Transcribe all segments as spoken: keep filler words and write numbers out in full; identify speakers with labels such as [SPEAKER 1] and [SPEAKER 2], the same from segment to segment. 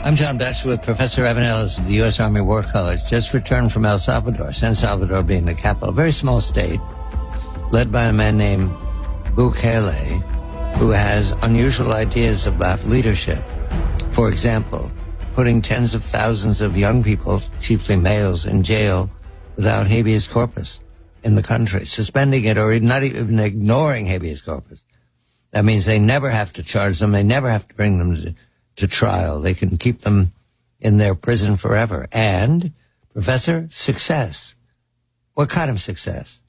[SPEAKER 1] I'm John Batchelor with Professor Evan Ellis of the U S Army War College, just returned from El Salvador, San Salvador being the capital, a very small state, led by a man named Bukele, who has unusual ideas about leadership. For example, putting tens of thousands of young people, chiefly males, in jail without habeas corpus in the country, suspending it or not even ignoring habeas corpus. That means they never have to charge them. They never have to bring them to, to trial. They can keep them in their prison forever. And, Professor, success. What kind of success?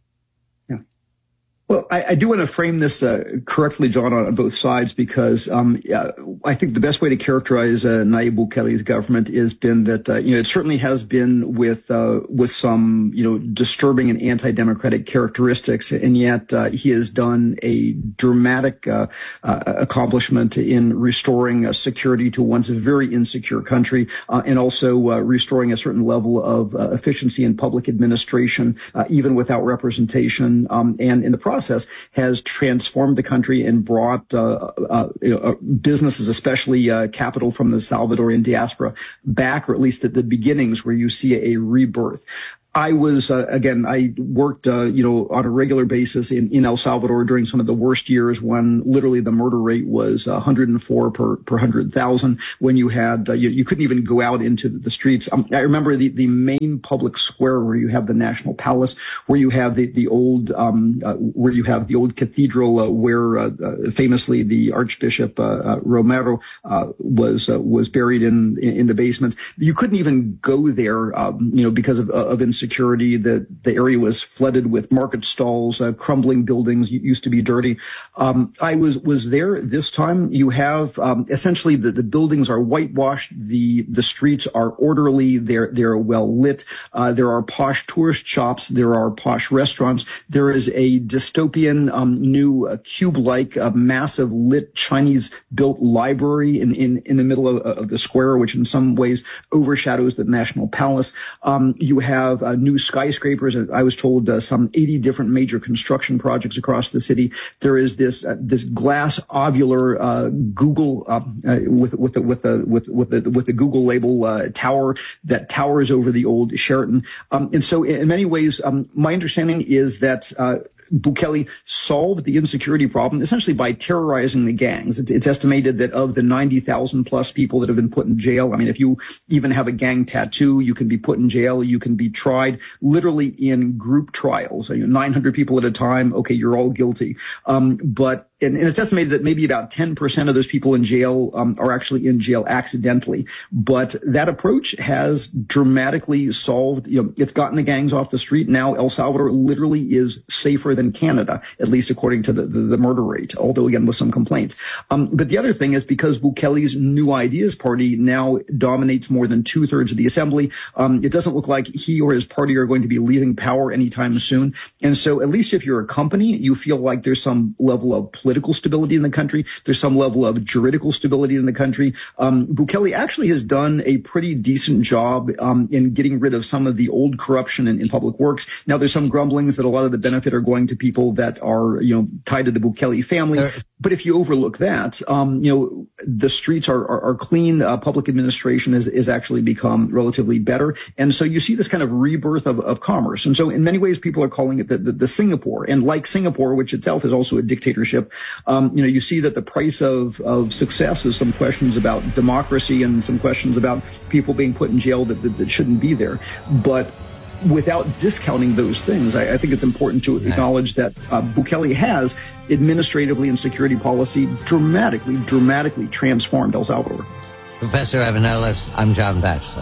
[SPEAKER 2] Well, I, I do want to frame this uh, correctly, John, on, on both sides, because um, yeah, I think the best way to characterize uh, Nayib Bukele's government has been that uh, you know it certainly has been with uh, with some you know disturbing and anti-democratic characteristics, and yet uh, he has done a dramatic uh, uh, accomplishment in restoring uh, security to once a very insecure country, uh, and also uh, restoring a certain level of uh, efficiency in public administration, uh, even without representation, um, and in the process. Process has transformed the country and brought uh, uh, you know, businesses, especially uh, capital from the Salvadorian diaspora, back, or at least at the beginnings, where you see a rebirth. I was, uh, again, I worked, uh, you know, on a regular basis in, in El Salvador during some of the worst years when literally the murder rate was one hundred four per, per one hundred thousand, when you had, uh, you, you couldn't even go out into the streets. Um, I remember the, the main public square where you have the National Palace, where you have the, the old, um, uh, where you have the old cathedral, uh, where, uh, uh, famously the Archbishop, uh, uh Romero, uh, was, uh, was buried in, in, in the basement. You couldn't even go there, um, you know, because of, of insecurity. Security, the, the area was flooded with market stalls, uh, crumbling buildings, used to be dirty. Um, I was, was there this time. You have, um, essentially the, the buildings are whitewashed. The, the streets are orderly. They're, they're well lit. Uh, there are posh tourist shops. There are posh restaurants. There is a dystopian, um, new uh, cube-like, uh, massive lit Chinese built library in, in, in the middle of, of the square, which in some ways overshadows the National Palace. Um, you have, uh, new skyscrapers. I was told uh, some eighty different major construction projects across the city. There is this uh, this glass ovular uh, Google uh, uh, with with the with the with with the with the Google label uh, tower that towers over the old Sheraton. Um, and so, in many ways, um, my understanding is that. Uh, Bukele solved the insecurity problem essentially by terrorizing the gangs. It's, it's estimated that of the ninety thousand plus people that have been put in jail, I mean, if you even have a gang tattoo, you can be put in jail, you can be tried literally in group trials, you know, nine hundred people at a time. Okay, you're all guilty. Um, but And, and it's estimated that maybe about ten percent of those people in jail um, are actually in jail accidentally. But that approach has dramatically solved, you know, it's gotten the gangs off the street. Now El Salvador literally is safer than Canada, at least according to the, the, the murder rate, although again with some complaints. Um, but the other thing is because Bukele's New Ideas Party now dominates more than two thirds of the assembly, um, it doesn't look like he or his party are going to be leaving power anytime soon. And so at least if you're a company, you feel like there's some level of political stability in the country. There's some level of juridical stability in the country. Um, Bukele actually has done a pretty decent job um, in getting rid of some of the old corruption in, in public works. Now, there's some grumblings that a lot of the benefit are going to people that are, you know, tied to the Bukele family. There- But if you overlook that, um, you know, the streets are, are, are clean. Uh, public administration has, has actually become relatively better. And so you see this kind of rebirth of, of commerce. And so in many ways, people are calling it the, the, the Singapore. And like Singapore, which itself is also a dictatorship, um, you know, you see that the price of, of success is some questions about democracy and some questions about people being put in jail that, that, that shouldn't be there. But without discounting those things, I, I think it's important to acknowledge that uh, Bukele has administratively and security policy dramatically, dramatically transformed El Salvador.
[SPEAKER 1] Professor Evan Ellis, I'm John Batchelor.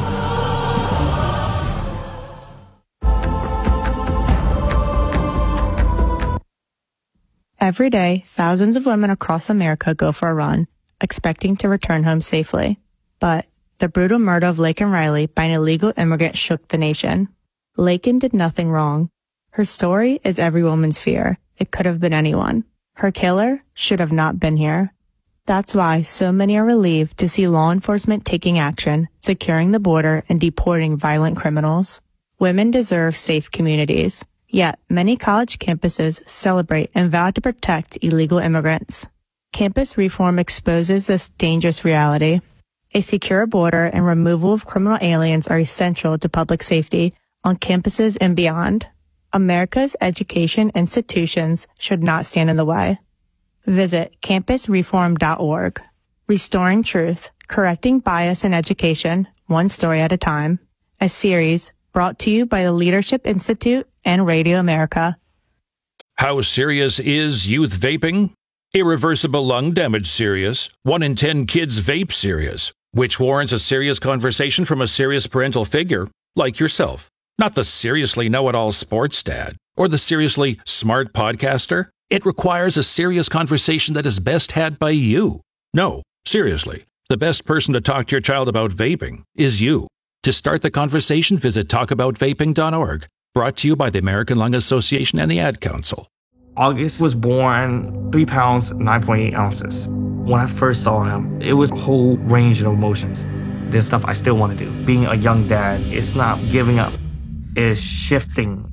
[SPEAKER 3] Every day, thousands of women across America go for a run, expecting to return home safely. But the brutal murder of Laken Riley by an illegal immigrant shook the nation. Laken did nothing wrong. Her story is every woman's fear. It could have been anyone. Her killer should have not been here. That's why so many are relieved to see law enforcement taking action, securing the border, and deporting violent criminals. Women deserve safe communities. Yet, many college campuses celebrate and vow to protect illegal immigrants. Campus reform exposes this dangerous reality. A secure border and removal of criminal aliens are essential to public safety on campuses and beyond. America's education institutions should not stand in the way. Visit campus reform dot org. Restoring Truth, Correcting Bias in Education, One Story at a Time. A series brought to you by the Leadership Institute and Radio America.
[SPEAKER 4] How serious is youth vaping? Irreversible lung damage serious. One in ten kids vape serious, which warrants a serious conversation from a serious parental figure like yourself. Not the seriously know-it-all sports dad or the seriously smart podcaster. It requires a serious conversation that is best had by you. No, seriously, the best person to talk to your child about vaping is you. To start the conversation, visit talk about vaping dot org. Brought to you by the American Lung Association and the Ad Council.
[SPEAKER 5] August was born three pounds, nine point eight ounces. When I first saw him, it was a whole range of emotions. There's stuff I still want to do. Being a young dad, it's not giving up. It's shifting.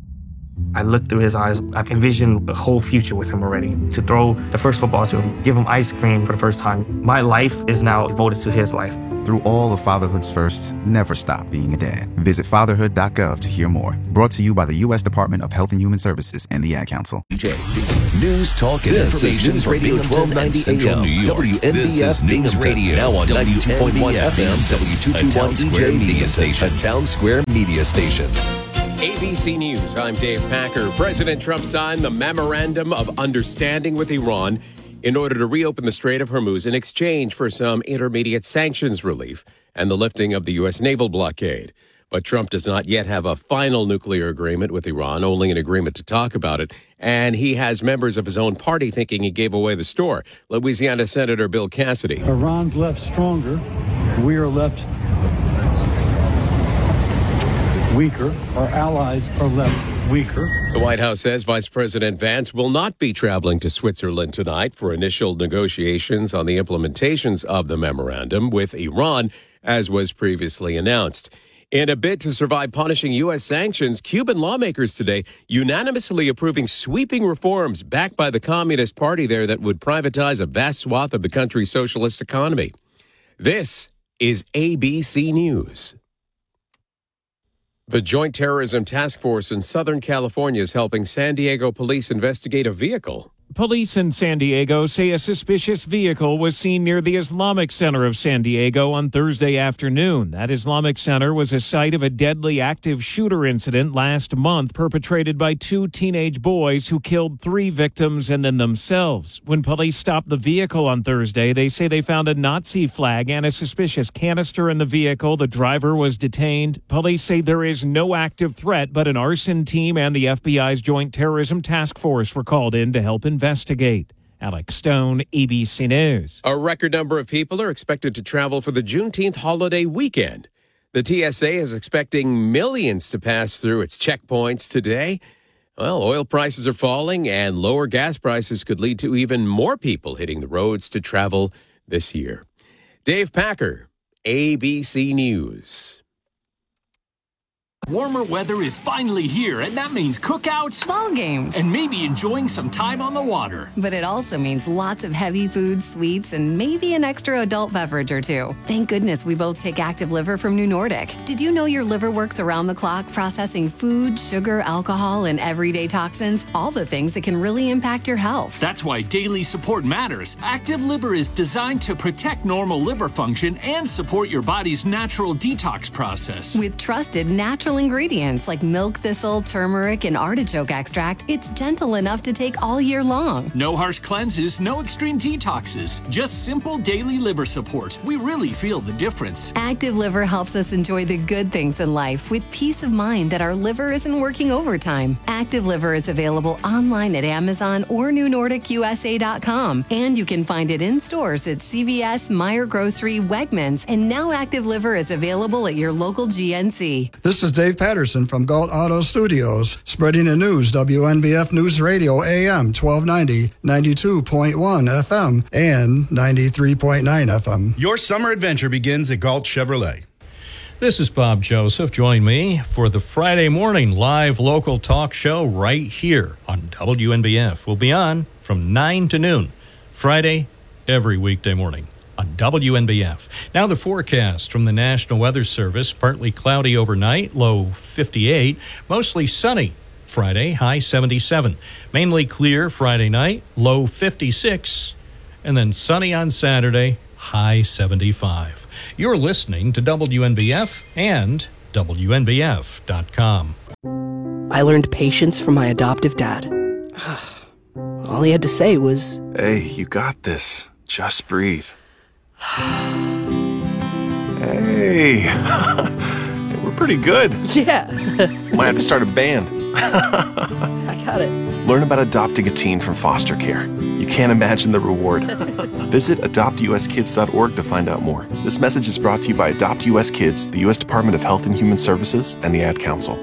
[SPEAKER 5] I looked through his eyes. I envisioned a whole future with him already. To throw the first football to him, give him ice cream for the first time. My life is now devoted to his life.
[SPEAKER 6] Through all of fatherhood's firsts, never stop being a dad. Visit fatherhood dot gov to hear more. Brought to you by the U S Department of Health and Human Services and the Ad Council.
[SPEAKER 7] News, talk, and
[SPEAKER 8] this
[SPEAKER 7] information
[SPEAKER 8] is News
[SPEAKER 7] from
[SPEAKER 8] Radio
[SPEAKER 7] Binghamton
[SPEAKER 8] twelve ninety
[SPEAKER 7] Central
[SPEAKER 8] A M,
[SPEAKER 7] New York.
[SPEAKER 8] W N B F
[SPEAKER 7] This is News
[SPEAKER 8] Binghamton,
[SPEAKER 7] Radio,
[SPEAKER 8] now on ninety-two point one F M, W two twenty-one
[SPEAKER 7] a Town Square
[SPEAKER 8] E J
[SPEAKER 7] media station.
[SPEAKER 8] A Town Square media station.
[SPEAKER 9] A B C News, I'm Dave Packer. President Trump signed the Memorandum of Understanding with Iran in order to reopen the Strait of Hormuz in exchange for some intermediate sanctions relief and the lifting of the U S naval blockade. But Trump does not yet have a final nuclear agreement with Iran, only an agreement to talk about it. And he has members of his own party thinking he gave away the store. Louisiana Senator Bill Cassidy.
[SPEAKER 10] Iran's left stronger. We are left weaker. Our allies are left weaker.
[SPEAKER 9] The White House says Vice President Vance will not be traveling to Switzerland tonight for initial negotiations on the implementations of the memorandum with Iran, as was previously announced. In a bid to survive punishing U S sanctions, Cuban lawmakers today unanimously approving sweeping reforms backed by the Communist Party there that would privatize a vast swath of the country's socialist economy. This is A B C News. The Joint Terrorism Task Force in Southern California is helping San Diego police investigate a vehicle.
[SPEAKER 11] Police in San Diego say a suspicious vehicle was seen near the Islamic Center of San Diego on Thursday afternoon. That Islamic Center was a site of a deadly active shooter incident last month perpetrated by two teenage boys who killed three victims and then themselves. When police stopped the vehicle on Thursday, they say they found a Nazi flag and a suspicious canister in the vehicle. The driver was detained. Police say there is no active threat, but an arson team and the F B I's Joint Terrorism Task Force were called in to help investigate. Investigate. Alex Stone, A B C News.
[SPEAKER 9] A record number of people are expected to travel for the Juneteenth holiday weekend. The T S A is expecting millions to pass through its checkpoints today. Well, oil prices are falling and lower gas prices could lead to even more people hitting the roads to travel this year. Dave Packer, A B C News.
[SPEAKER 12] Warmer weather is finally here, and that means cookouts,
[SPEAKER 13] ball games,
[SPEAKER 12] and maybe enjoying some time on the water.
[SPEAKER 13] But it also means lots of heavy foods, sweets, and maybe an extra adult beverage or two. Thank goodness we both take Active Liver from New Nordic. Did you know your liver works around the clock processing food, sugar, alcohol, and everyday toxins? All the things that can really impact your health.
[SPEAKER 12] That's why daily support matters. Active Liver is designed to protect normal liver function and support your body's natural detox process.
[SPEAKER 13] With trusted natural ingredients like milk thistle, turmeric, and artichoke extract, it's gentle enough to take all year long.
[SPEAKER 12] No harsh cleanses, no extreme detoxes, just simple daily liver support. We really feel the difference.
[SPEAKER 13] Active Liver helps us enjoy the good things in life with peace of mind that our liver isn't working overtime. Active Liver is available online at Amazon or new nordic U S A dot com, and you can find it in stores at C V S, Meijer Grocery, Wegmans, and now Active Liver is available at your local G N C.
[SPEAKER 14] This is Dave Patterson from Galt Auto Studios, spreading the news, W N B F News Radio, A M twelve ninety, ninety-two point one F M, and ninety-three point nine F M.
[SPEAKER 15] Your summer adventure begins at Galt Chevrolet.
[SPEAKER 16] This is Bob Joseph. Join me for the Friday morning live local talk show right here on W N B F. We'll be on from nine to noon, Friday, every weekday morning. on W N B F. Now the forecast from the National Weather Service. Partly cloudy overnight, low fifty-eight. Mostly sunny Friday, high seventy-seven. Mainly clear Friday night, low fifty-six. And then sunny on Saturday, high seventy-five. You're listening to W N B F and W N B F dot com.
[SPEAKER 17] I learned patience from my adoptive dad. All he had to say was,
[SPEAKER 18] "Hey, you got this. Just breathe." Hey, we're pretty good.
[SPEAKER 17] Yeah.
[SPEAKER 18] Might have to start a band.
[SPEAKER 17] I got it.
[SPEAKER 18] Learn about adopting a teen from foster care. You can't imagine the reward. Visit adopt u s kids dot org to find out more. This message is brought to you by Adopt U S Kids, the U S Department of Health and Human Services, and the Ad Council.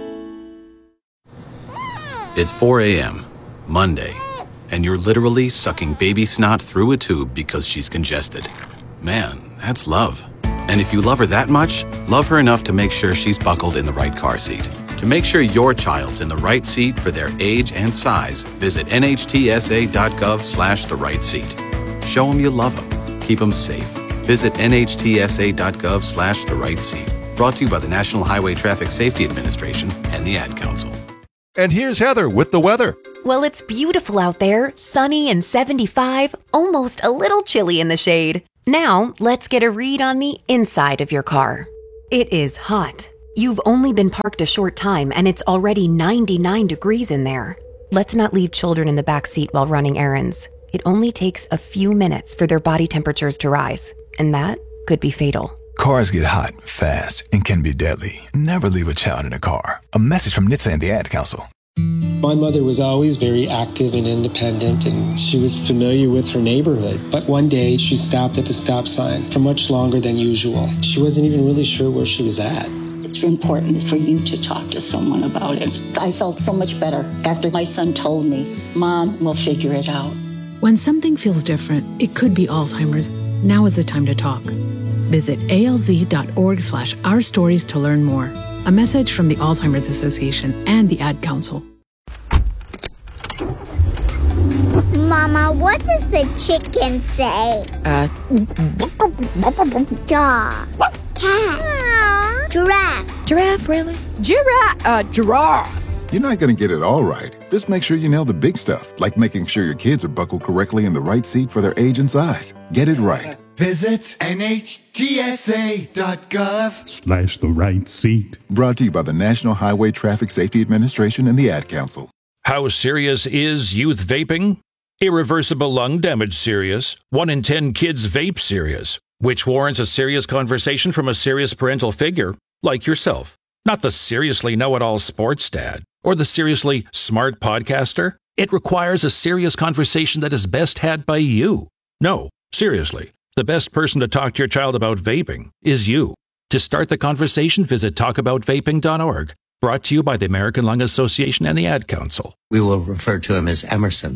[SPEAKER 19] It's four a.m., Monday, and you're literally sucking baby snot through a tube because she's congested. Man, that's love. And if you love her that much, love her enough to make sure she's buckled in the right car seat. To make sure your child's in the right seat for their age and size, visit N H T S A dot gov slash the right seat. Show them you love them. Keep them safe. Visit N H T S A dot gov slash the right seat. Brought to you by the National Highway Traffic Safety Administration and the Ad Council.
[SPEAKER 20] And here's Heather with the weather.
[SPEAKER 21] Well, it's beautiful out there, sunny and seventy-five, almost a little chilly in the shade. Now, let's get a read on the inside of your car. It is hot. You've only been parked a short time and it's already ninety-nine degrees in there. Let's not leave children in the back seat while running errands. It only takes a few minutes for their body temperatures to rise, and that could be fatal.
[SPEAKER 22] Cars get hot fast and can be deadly. Never leave a child in a car. A message from N H T S A and the Ad Council.
[SPEAKER 23] My mother was always very active and independent, and she was familiar with her neighborhood. But one day, she stopped at the stop sign for much longer than usual. She wasn't even really sure where she was at.
[SPEAKER 24] It's important for you to talk to someone about it. I felt so much better after my son told me, Mom, we'll figure it out.
[SPEAKER 25] When something feels different, it could be Alzheimer's. Now is the time to talk. Visit A L Z dot org slash our stories to learn more. A message from the Alzheimer's Association and the Ad Council.
[SPEAKER 26] Mama, what does the chicken say?
[SPEAKER 17] Uh,
[SPEAKER 26] Dog. Cat. Giraffe.
[SPEAKER 17] Giraffe, really? Giraffe. Uh, giraffe.
[SPEAKER 27] You're not going to get it all right. Just make sure you nail the big stuff, like making sure your kids are buckled correctly in the right seat for their age and size. Get it right.
[SPEAKER 28] Visit N H T S A dot gov
[SPEAKER 10] slash the right seat.
[SPEAKER 27] Brought to you by the National Highway Traffic Safety Administration and the Ad Council.
[SPEAKER 4] How serious is youth vaping? Irreversible lung damage serious. One in ten kids vape serious, which warrants a serious conversation from a serious parental figure like yourself. Not the seriously know-it-all sports dad or the seriously smart podcaster. It requires a serious conversation that is best had by you. No, seriously. The best person to talk to your child about vaping is you. To start the conversation, visit talk about vaping dot org. Brought to you by the American Lung Association and the Ad Council.
[SPEAKER 1] We will refer to him as Emerson.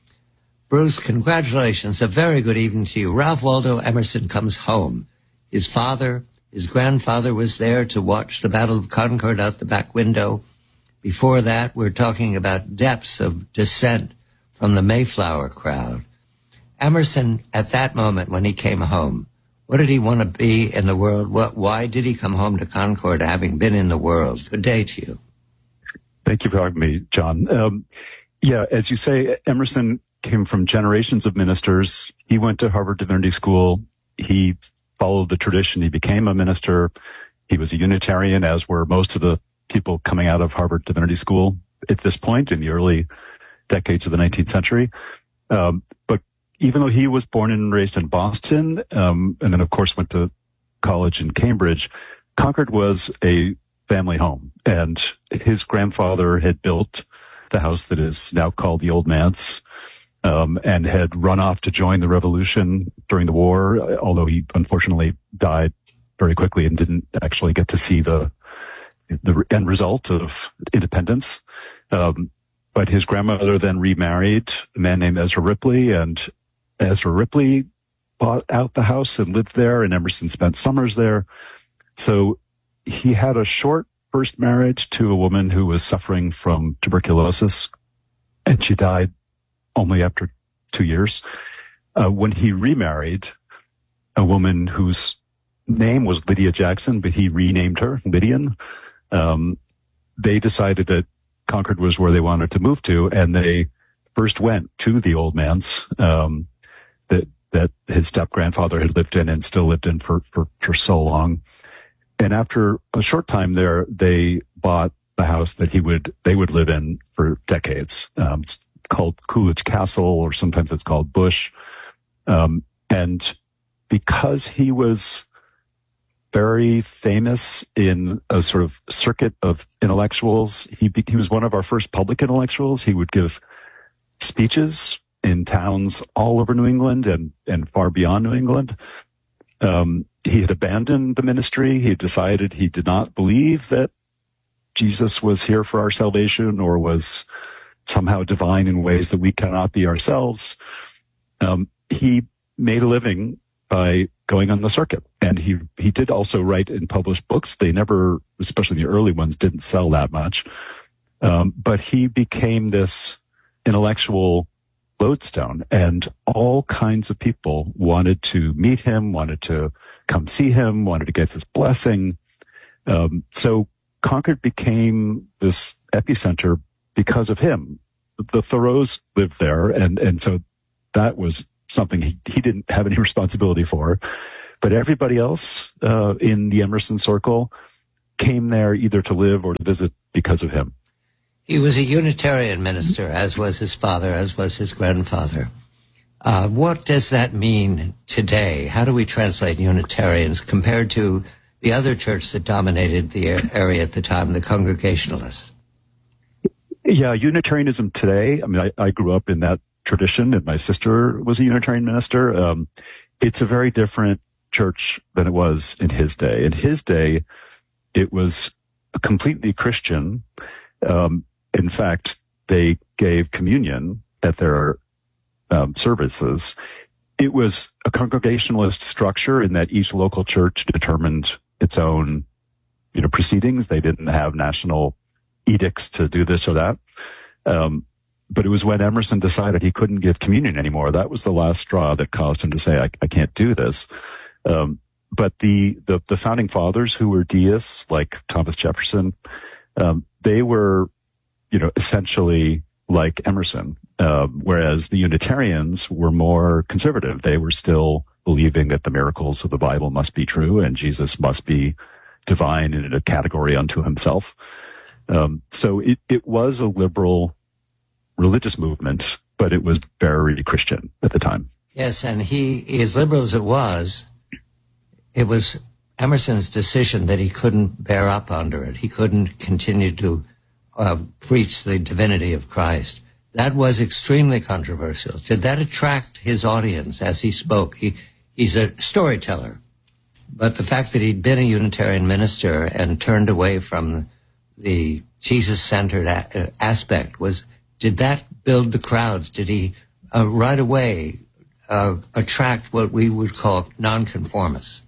[SPEAKER 1] Bruce, congratulations. A very good evening to you. Ralph Waldo Emerson comes home. His father, his grandfather was there to watch the Battle of Concord out the back window. Before that, we're talking about depths of dissent from the Mayflower crowd. Emerson, at that moment when he came home, what did he want to be in the world? What, why did he come home to Concord having been in the world? Good day to you.
[SPEAKER 29] Thank you for having me, John. Um, yeah, as you say, Emerson came from generations of ministers. He went to Harvard Divinity School. He followed the tradition. He became a minister. He was a Unitarian, as were most of the people coming out of Harvard Divinity School at this point in the early decades of the nineteenth century. Um, but even though he was born and raised in Boston, um, and then of course went to college in Cambridge, Concord was a family home. And his grandfather had built the house that is now called the Old Manse, um, and had run off to join the revolution during the war, although he unfortunately died very quickly and didn't actually get to see the the end result of independence. Um, but his grandmother then remarried a man named Ezra Ripley, and Ezra Ripley bought out the house and lived there, and Emerson spent summers there. So he had a short first marriage to a woman who was suffering from tuberculosis, and she died only after two years. Uh, when he remarried, a woman whose name was Lydia Jackson, but he renamed her Lydian. Um, they decided that Concord was where they wanted to move to, and they first went to the old manse um, that that his step grandfather had lived in and still lived in for, for for so long. And after a short time there, they bought the house that he would they would live in for decades. Um, it's called Coolidge Castle, or sometimes it's called Bush. Um, and because he was very famous in a sort of circuit of intellectuals, he he was one of our first public intellectuals. He would give speeches in towns all over New England and, and far beyond New England. Um, he had abandoned the ministry. He had decided he did not believe that Jesus was here for our salvation or was somehow divine in ways that we cannot be ourselves. Um, he made a living by going on the circuit. And he, he did also write and publish books. They never, especially the early ones, didn't sell that much. Um, but he became this intellectual lodestone, and all kinds of people wanted to meet him, wanted to come see him, wanted to get his blessing. Um, so Concord became this epicenter because of him. The Thoreaus lived there, and, and so that was something he, he didn't have any responsibility for. But everybody else uh, in the Emerson circle came there either to live or to visit because of him.
[SPEAKER 1] He was a Unitarian minister, as was his father, as was his grandfather. Uh, what does that mean today? How do we translate Unitarians compared to the other church that dominated the area at the time, the Congregationalists?
[SPEAKER 29] Yeah, Unitarianism today, I mean, I, I grew up in that tradition, and my sister was a Unitarian minister. Um, it's a very different church than it was in his day. In his day, it was completely Christian. Um, in fact, they gave communion at their um, services. It was a Congregationalist structure in that each local church determined its own, you know, proceedings. They didn't have national edicts to do this or that. Um, but it was when Emerson decided he couldn't give communion anymore. That was the last straw that caused him to say, I, I can't do this. Um, but the, the, the founding fathers who were deists, like Thomas Jefferson, um, they were, you know, essentially like Emerson. Um, whereas the Unitarians were more conservative. They were still believing that the miracles of the Bible must be true and Jesus must be divine and in a category unto himself. Um, so it, it was a liberal religious movement, but it was very Christian at the time.
[SPEAKER 1] Yes, and he, as liberal as it was, it was Emerson's decision that he couldn't bear up under it. He couldn't continue to uh, preach the divinity of Christ. That was extremely controversial. Did that attract his audience as he spoke? He, he's a storyteller. But the fact that he'd been a Unitarian minister and turned away from the Jesus-centered a- aspect, was, did that build the crowds? Did he uh, right away uh, attract what we would call nonconformists?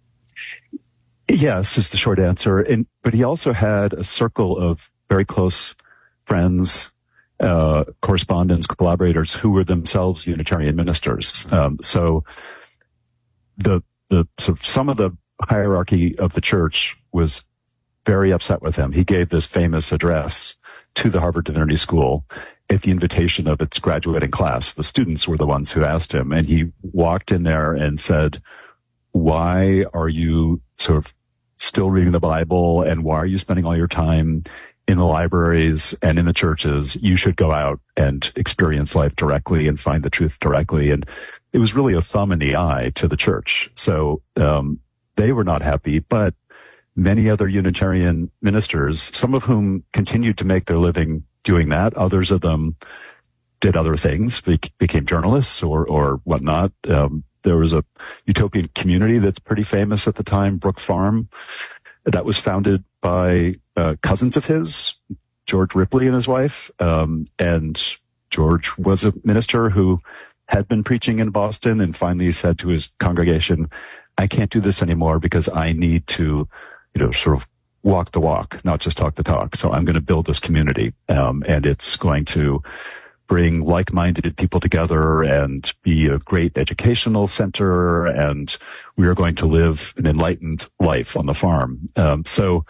[SPEAKER 29] Yes, is the short answer. And, but he also had a circle of very close friends, uh, correspondents, collaborators who were themselves Unitarian ministers. Um, so the, the, sort of some of the hierarchy of the church was very upset with him. He gave this famous address to the Harvard Divinity School at the invitation of its graduating class. The students were the ones who asked him, and he walked in there and said, why are you sort of still reading the Bible, and why are you spending all your time in the libraries and in the churches? You should go out and experience life directly and find the truth directly. And it was really a thumb in the eye to the church. So um, they were not happy, but many other Unitarian ministers, some of whom continued to make their living doing that, others of them did other things, became journalists or, or whatnot. Um, there was a utopian community that's pretty famous at the time, Brook Farm, that was founded by uh, cousins of his, George Ripley and his wife. Um, and George was a minister who had been preaching in Boston and finally said to his congregation, I can't do this anymore because I need to, you know, sort of walk the walk, not just talk the talk. So I'm going to build this community. Um, and it's going to bring like-minded people together and be a great educational center, and we are going to live an enlightened life on the farm. Um, so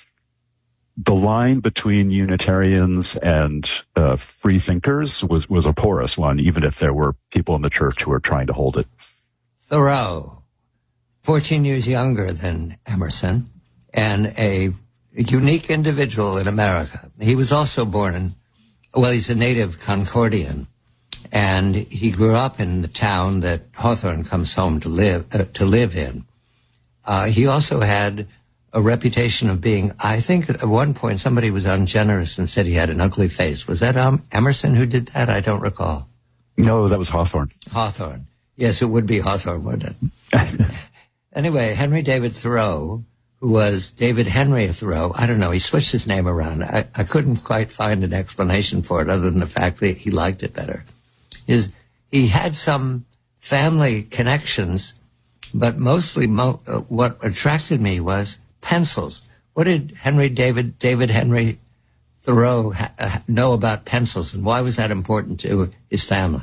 [SPEAKER 29] the line between Unitarians and uh, free thinkers was, was a porous one, even if there were people in the church who were trying to hold it.
[SPEAKER 1] Thoreau, fourteen years younger than Emerson, and a unique individual in America. He was also born in, well, he's a native Concordian, and he grew up in the town that Hawthorne comes home to live uh, to live in. Uh, he also had a reputation of being, I think at one point somebody was ungenerous and said he had an ugly face. Was that um, Emerson who did that? I don't recall.
[SPEAKER 29] No, that was Hawthorne.
[SPEAKER 1] Hawthorne. Yes, it would be Hawthorne, wouldn't it? Anyway, Henry David Thoreau, who was David Henry Thoreau, I don't know, he switched his name around. I, I couldn't quite find an explanation for it other than the fact that he liked it better. His, he had some family connections, but mostly mo- uh, what attracted me was pencils. What did Henry David, David Henry Thoreau ha- uh, know about pencils, and why was that important to his family?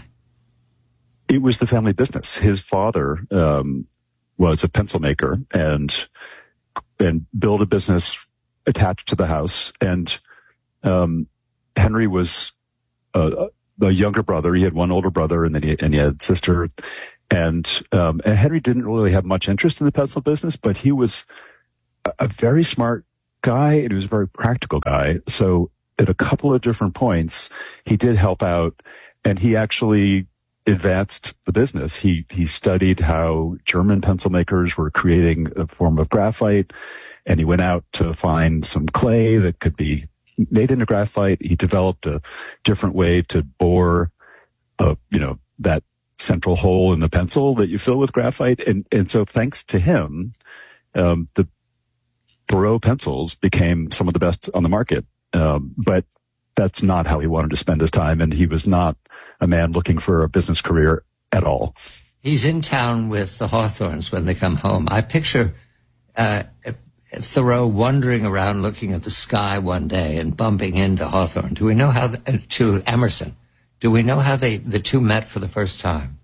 [SPEAKER 29] It was the family business. His father um, was a pencil maker and and built a business attached to the house. And um, Henry was a, a younger brother. He had one older brother, and then he, and he had a sister. And, um, and Henry didn't really have much interest in the pencil business, but he was a, a very smart guy, and he was a very practical guy. So at a couple of different points, he did help out, and he actually advanced the business. He he studied how German pencil makers were creating a form of graphite, and he went out to find some clay that could be made into graphite. He developed a different way to bore, a, you know, that central hole in the pencil that you fill with graphite, and and so thanks to him, um, the Thoreau pencils became some of the best on the market. Um, but that's not how he wanted to spend his time, and he was not a man looking for a business career at all.
[SPEAKER 1] He's in town with the Hawthornes when they come home. I picture uh, Thoreau wandering around looking at the sky one day and bumping into Hawthorne. Do we know how, the, uh, to Emerson, do we know how they the two met for the first time?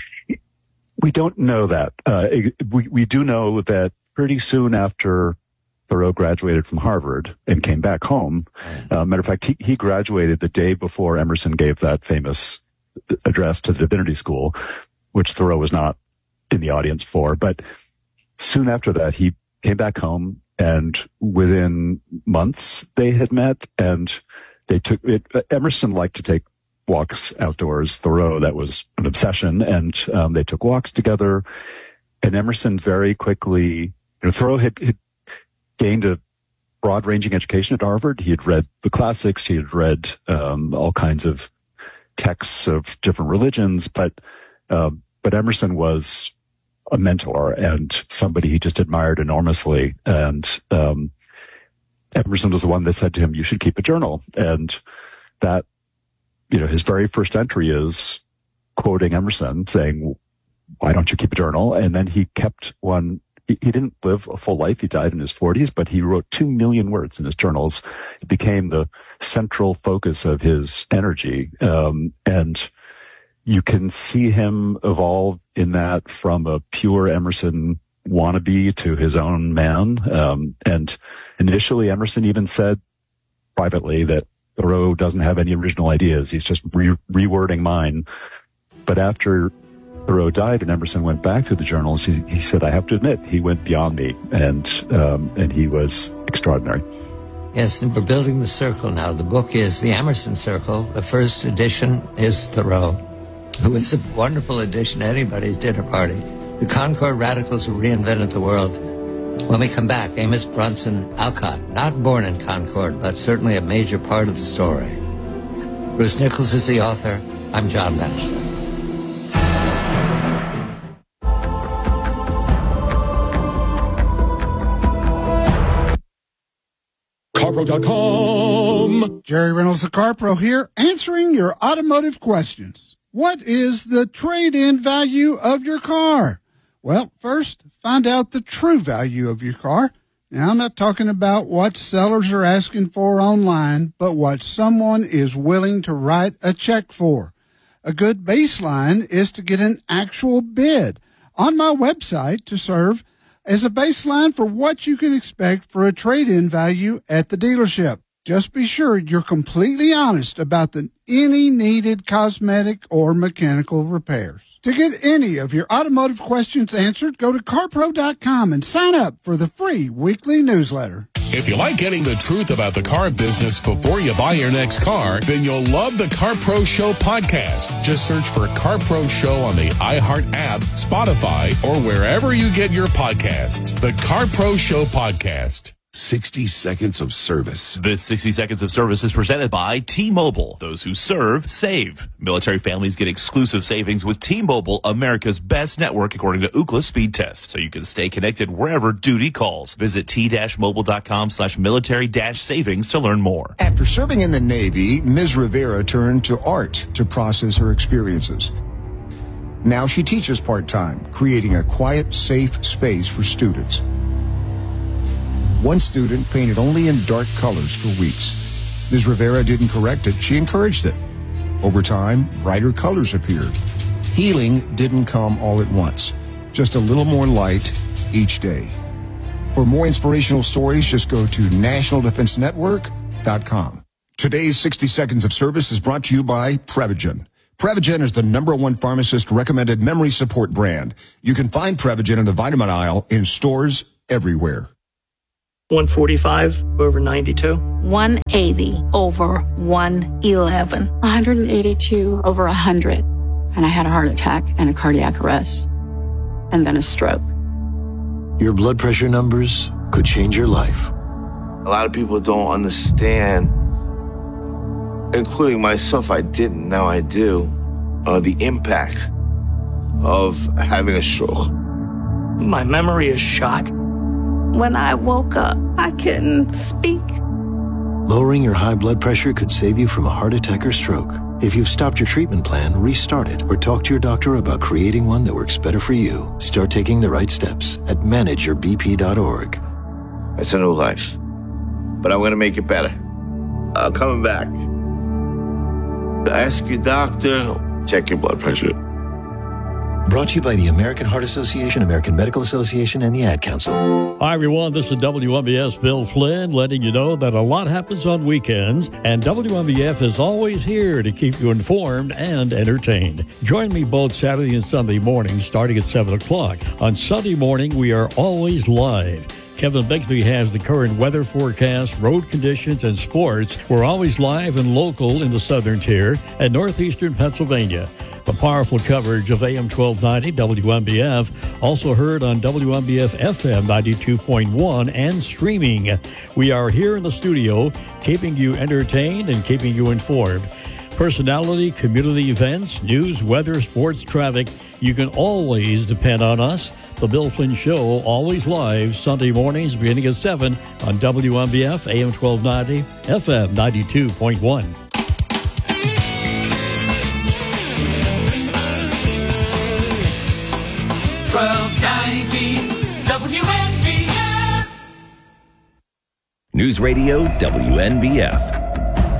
[SPEAKER 29] We don't know that. Uh, we, we do know that pretty soon after Thoreau graduated from Harvard and came back home. Uh, matter of fact, he, he graduated the day before Emerson gave that famous address to the Divinity School, which Thoreau was not in the audience for. But soon after that, he came back home, and within months they had met, and they took it. Emerson liked to take walks outdoors. Thoreau, that was an obsession, and um, they took walks together. And Emerson very quickly, you know, Thoreau had, had gained a broad-ranging education at Harvard. He had read the classics. He had read um, all kinds of texts of different religions. But uh, but Emerson was a mentor and somebody he just admired enormously. And um, Emerson was the one that said to him, "You should keep a journal." And that, you know, his very first entry is quoting Emerson, saying, "Why don't you keep a journal?" And then he kept one. He didn't live a full life. He died in his forties, but he wrote two million words in his journals. It became the central focus of his energy. Um, and you can see him evolve in that from a pure Emerson wannabe to his own man. Um, and initially Emerson even said privately that Thoreau doesn't have any original ideas. He's just re- rewording mine. But after Thoreau died and Emerson went back through the journals, he, he said, "I have to admit, he went beyond me," and um, and he was extraordinary.
[SPEAKER 1] Yes, and we're building the circle now. The book is The Emerson Circle. The first edition is Thoreau, who is a wonderful addition to anybody's dinner party. The Concord Radicals who reinvented the world. When we come back, Amos Bronson Alcott, not born in Concord, but certainly a major part of the story. Bruce Nichols is the author. I'm John Bannister.
[SPEAKER 2] CarPro dot com. Jerry Reynolds, the CarPro here, answering your automotive questions. What is the trade-in value of your car? Well, first, find out the true value of your car. Now, I'm not talking about what sellers are asking for online, but what someone is willing to write a check for. A good baseline is to get an actual bid on my website to serve as a baseline for what you can expect for a trade-in value at the dealership. Just be sure you're completely honest about the, any needed cosmetic or mechanical repairs. To get any of your automotive questions answered, go to car pro dot com and sign up for the free weekly newsletter.
[SPEAKER 3] If you like getting the truth about the car business before you buy your next car, then you'll love the Car Pro Show podcast. Just search for Car Pro Show on the iHeart app, Spotify, or wherever you get your podcasts. The Car Pro Show podcast.
[SPEAKER 5] sixty seconds of service.
[SPEAKER 6] This sixty seconds of service is presented by T-Mobile. Those who serve, save. Military families get exclusive savings with T-Mobile, America's best network according to Ookla speed test. So you can stay connected wherever duty calls. Visit t-mobile.com slash military dash savings to learn more.
[SPEAKER 7] After serving in the Navy, Miz Rivera turned to art to process her experiences. Now she teaches part-time, creating a quiet, safe space for students. One student painted only in dark colors for weeks. Miz Rivera didn't correct it, she encouraged it. Over time, brighter colors appeared. Healing didn't come all at once, just a little more light each day. For more inspirational stories, just go to national defense network dot com. Today's sixty seconds of service is brought to you by Prevagen. Prevagen is the number one pharmacist-recommended memory support brand. You can find Prevagen in the vitamin aisle in stores everywhere.
[SPEAKER 8] one forty-five over ninety-two.
[SPEAKER 9] one eighty over one eleven.
[SPEAKER 11] one hundred eighty-two over one hundred. And I had a heart attack and a cardiac arrest. And then a stroke.
[SPEAKER 12] Your blood pressure numbers could change your life.
[SPEAKER 13] A lot of people don't understand, including myself, I didn't, now I do, uh, the impact of having a stroke.
[SPEAKER 8] My memory is shot.
[SPEAKER 9] When I woke up, I couldn't speak.
[SPEAKER 12] Lowering your high blood pressure could save you from a heart attack or stroke. If you've stopped your treatment plan, restart it or talk to your doctor about creating one that works better for you. Start taking the right steps at manage your b p dot org.
[SPEAKER 13] It's a new life, but I'm going to make it better. I'm coming back. Ask your doctor, check your blood pressure.
[SPEAKER 12] Brought to you by the American Heart Association, American Medical Association, and the Ad Council.
[SPEAKER 30] Hi, everyone. This is W M B S Bill Flynn, letting you know that a lot happens on weekends, and W M B F is always here to keep you informed and entertained. Join me both Saturday and Sunday mornings, starting at seven o'clock. On Sunday morning, we are always live. Kevin Bixby has the current weather forecast, road conditions, and sports. We're always live and local in the southern tier and northeastern Pennsylvania. The powerful coverage of A M twelve ninety W M B F, also heard on W M B F F M ninety-two point one and streaming. We are here in the studio, keeping you entertained and keeping you informed. Personality, community events, news, weather, sports, traffic. You can always depend on us. The Bill Flynn Show, always live, Sunday mornings beginning at seven on W M B F, A M twelve ninety, F M ninety-two point one.
[SPEAKER 28] twelve ninety W N B F.
[SPEAKER 31] News Radio W N B F.